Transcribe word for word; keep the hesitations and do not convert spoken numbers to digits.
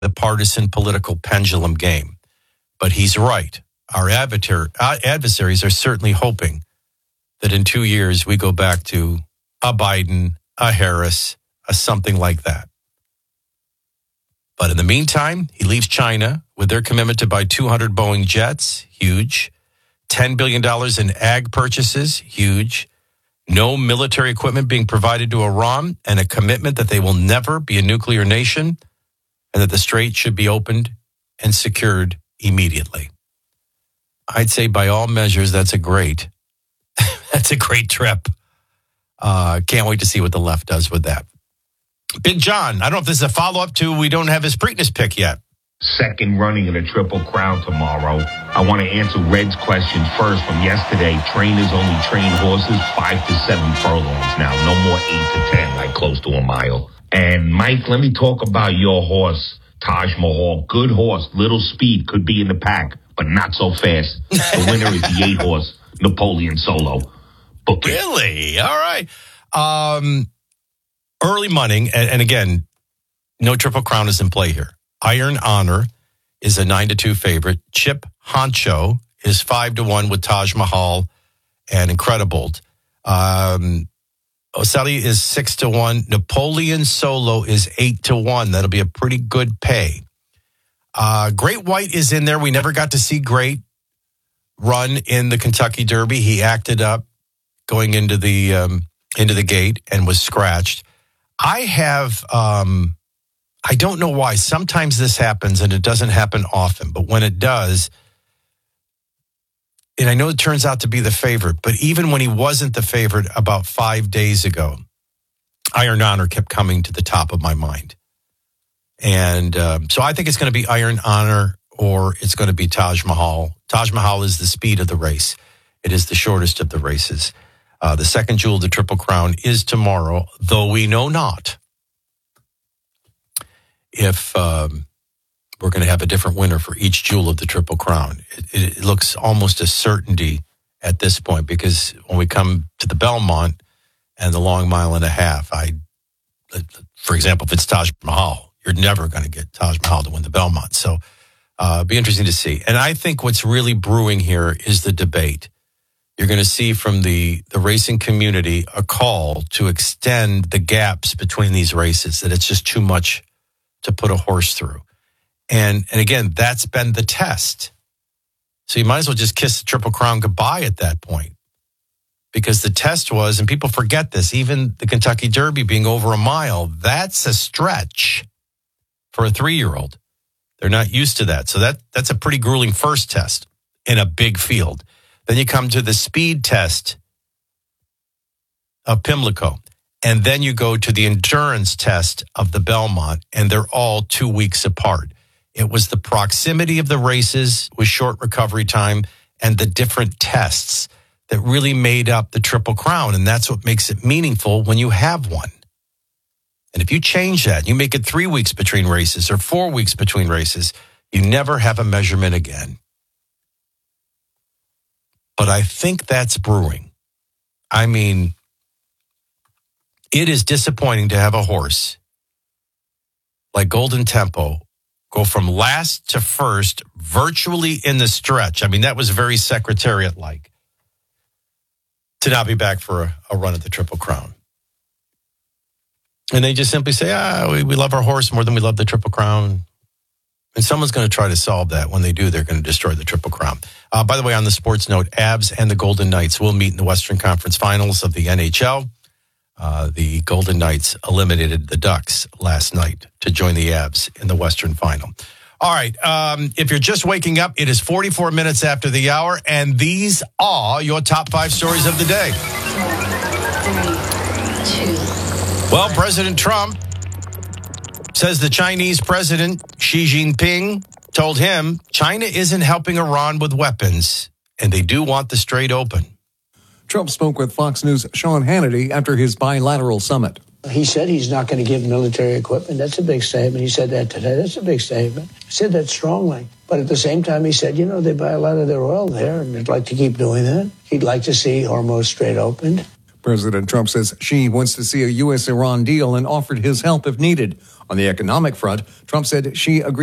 the partisan political pendulum game. But he's right. Our adversaries are certainly hoping that in two years we go back to a Biden, a Harris, a something like that. But in the meantime, he leaves China with their commitment to buy two hundred Boeing jets, huge. ten billion dollars in ag purchases, huge. No military equipment being provided to Iran, and a commitment that they will never be a nuclear nation and that the strait should be opened and secured immediately. I'd say by all measures, that's a great, that's a great trip. Uh, can't wait to see what the left does with that. Big John, I don't know if this is a follow-up to we don't have his Preakness pick yet. Second running of the Triple Crown tomorrow. I want to answer Red's question first from yesterday. Trainers only train horses five to seven furlongs now. No more eight to ten, like close to a mile. And Mike, let me talk about your horse, Taj Mahal. Good horse, little speed, could be in the pack, but not so fast. The winner is the eight horse, Napoleon Solo. Book it. Really? All right. Um, early money, and, and again, no Triple Crown is in play here. Iron Honor is a nine to two favorite. Chip Honcho is five to one with Taj Mahal and Incredible. Um, Oselli is six to one. Napoleon Solo is eight to one. That'll be a pretty good pay. Uh, Great White is in there. We never got to see Great run in the Kentucky Derby. He acted up going into the um, into the gate and was scratched. I have. Um, I don't know why. Sometimes this happens, and it doesn't happen often. But when it does, and I know it turns out to be the favorite, but even when he wasn't the favorite about five days ago, Iron Honor kept coming to the top of my mind. And um, so I think it's going to be Iron Honor or it's going to be Taj Mahal. Taj Mahal is the speed of the race. It is the shortest of the races. Uh, the second jewel of the Triple Crown is tomorrow, though we know not if um, we're going to have a different winner for each jewel of the Triple Crown. It, it looks almost a certainty at this point because when we come to the Belmont and the long mile and a half, I, for example, if it's Taj Mahal, you're never going to get Taj Mahal to win the Belmont. So uh, it'll be interesting to see. And I think what's really brewing here is the debate. You're going to see from the, the racing community a call to extend the gaps between these races, that it's just too much to put a horse through. And and again, that's been the test. So you might as well just kiss the Triple Crown goodbye at that point. Because the test was, and people forget this, even the Kentucky Derby being over a mile, that's a stretch for a three-year-old. They're not used to that. So that that's a pretty grueling first test in a big field. Then you come to the speed test of Pimlico. And then you go to the endurance test of the Belmont, and they're all two weeks apart. It was the proximity of the races with short recovery time and the different tests that really made up the Triple Crown. And that's what makes it meaningful when you have one. And if you change that, you make it three weeks between races or four weeks between races, you never have a measurement again. But I think that's brewing. I mean, it is disappointing to have a horse like Golden Tempo go from last to first virtually in the stretch. I mean, that was very Secretariat-like to not be back for a, a run at the Triple Crown. And they just simply say, ah, we, we love our horse more than we love the Triple Crown. And someone's going to try to solve that. When they do, they're going to destroy the Triple Crown. Uh, by the way, on the sports note, Avs and the Golden Knights will meet in the Western Conference Finals of the N H L. Uh, the Golden Knights eliminated the Ducks last night to join the Avs in the Western Final. All right. Um, if you're just waking up, it is forty-four minutes after the hour, and these are your top five stories of the day. Three, two, well, President Trump says the Chinese President Xi Jinping told him China isn't helping Iran with weapons, and they do want the strait open. Trump spoke with Fox News' Sean Hannity after his bilateral summit. He said he's not going to give military equipment. That's a big statement. He said that today. That's a big statement. He said that strongly. But at the same time, he said, you know, they buy a lot of their oil there, and they'd like to keep doing that. He'd like to see Hormuz Strait opened. President Trump says Xi wants to see a U S Iran deal and offered his help if needed. On the economic front, Trump said Xi agreed